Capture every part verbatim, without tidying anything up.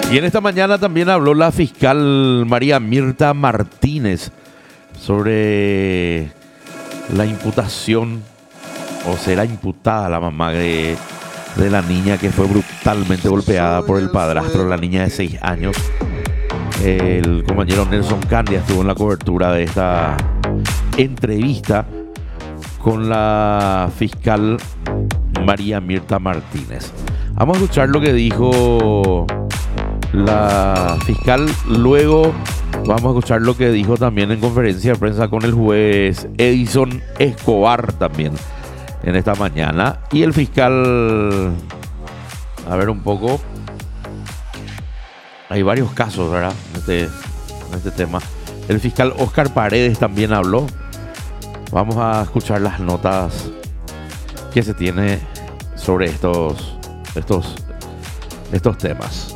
Y en esta mañana también habló la fiscal María Mirta Martínez sobre la imputación, o será imputada la mamá de, de la niña que fue brutalmente golpeada por el padrastro, la niña de seis años. El compañero Nelson Candia estuvo en la cobertura de esta entrevista con la fiscal María Mirta Martínez. Vamos a escuchar lo que dijo la fiscal. Luego vamos a escuchar lo que dijo también en conferencia de prensa con el juez Edison Escobar también en esta mañana. Y el fiscal, a ver un poco, hay varios casos, ¿verdad? En este, en este tema. El fiscal Oscar Paredes también habló. Vamos a escuchar las notas que se tiene sobre estos, estos, estos temas.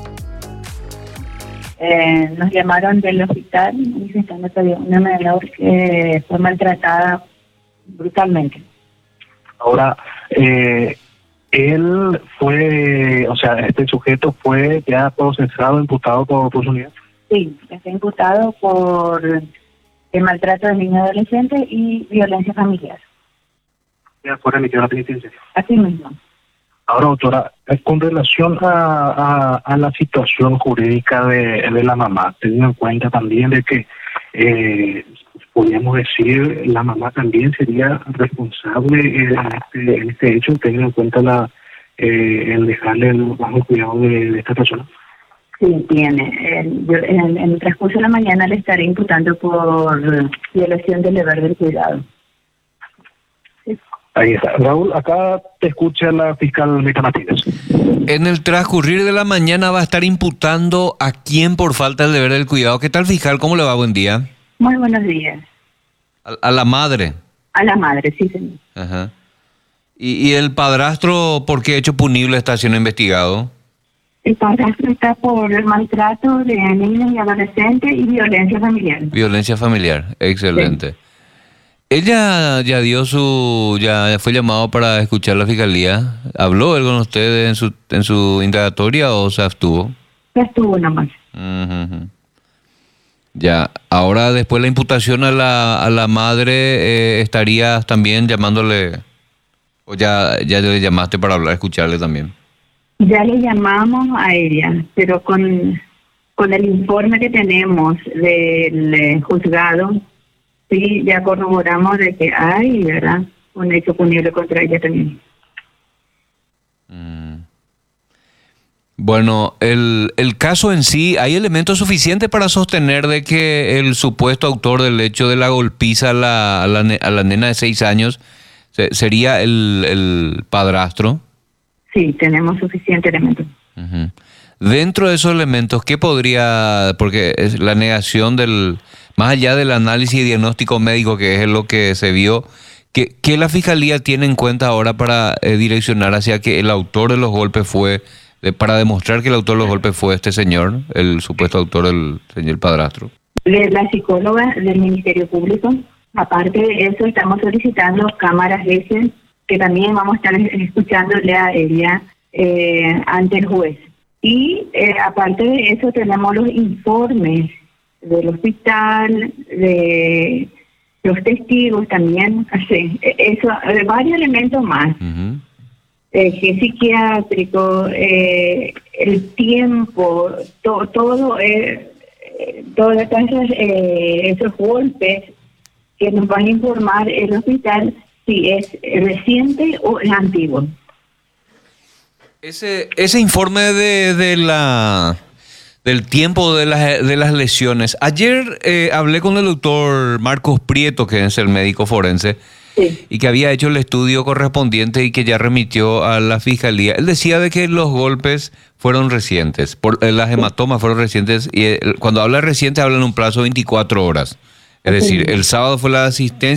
Eh, nos llamaron del hospital diciendo que había una menor que fue maltratada brutalmente. Ahora, eh, él fue, o sea, este sujeto fue ya procesado, imputado por, por su unidad. Sí, está imputado por el maltrato de niños y adolescentes y violencia familiar. Ya fue remitido a la penitenciaria. Así mismo. Ahora, doctora, con relación a, a, a la situación jurídica de, de la mamá, teniendo en cuenta también de que, eh, podríamos decir, la mamá también sería responsable en este, en este hecho, teniendo en cuenta la eh, el dejarle el, bajo el cuidado de, de esta persona. Sí, tiene. En, en, en el transcurso de la mañana le estaré imputando por violación del deber del cuidado. Ahí está. Raúl, acá te escucha la fiscal Mirta Martínez. En el transcurrir de la mañana va a estar imputando a quién por falta del deber del cuidado. ¿Qué tal, fiscal? ¿Cómo le va? Buen día. Muy buenos días. A, a la madre. A la madre, sí, señor. Ajá. ¿Y, y el padrastro por qué hecho punible está siendo investigado? El padrastro está por el maltrato de niños y adolescentes y violencia familiar. Violencia familiar, excelente. Sí. Ella ya dio su, ya fue llamado para escuchar la fiscalía. ¿Habló él con ustedes en su en su indagatoria o se abstuvo? Se abstuvo nomás. Uh-huh. Ya, ahora después la imputación a la a la madre, eh, estarías también llamándole, o ya ya le llamaste para hablar, escucharle también. Ya le llamamos a ella, pero con con el informe que tenemos del eh, juzgado. Sí, ya corroboramos de que hay, ¿verdad?, un hecho punible contra ella también. Mm. Bueno, el, el caso en sí, ¿hay elementos suficientes para sostener de que el supuesto autor del hecho de la golpiza a la, a la, a la nena de seis años se, sería el, el padrastro? Sí, tenemos suficiente elementos. Uh-huh. Dentro de esos elementos, ¿qué podría, porque es la negación del, más allá del análisis y diagnóstico médico, que es lo que se vio, ¿qué, qué la fiscalía tiene en cuenta ahora para eh, direccionar hacia que el autor de los golpes fue, eh, para demostrar que el autor de los golpes fue este señor, el supuesto autor del señor padrastro? La psicóloga del Ministerio Público, aparte de eso, estamos solicitando cámaras S, que también vamos a estar escuchándole a ella eh, ante el juez. Y eh, aparte de eso tenemos los informes del hospital, de los testigos también, así, eso, varios elementos más. Uh-huh. Eh, que psiquiátrico, eh, el tiempo, to, todo, eh, todos esos, eh, esos golpes que nos van a informar el hospital si es reciente o es antiguo. Ese ese informe de, de la del tiempo de las de las lesiones. Ayer eh, hablé con el doctor Marcos Prieto, que es el médico forense, sí, y que había hecho el estudio correspondiente y que ya remitió a la fiscalía. Él decía de que los golpes fueron recientes, por, eh, las hematomas fueron recientes, y eh, cuando habla reciente habla en un plazo de veinticuatro horas. Es decir, el sábado fue la asistencia.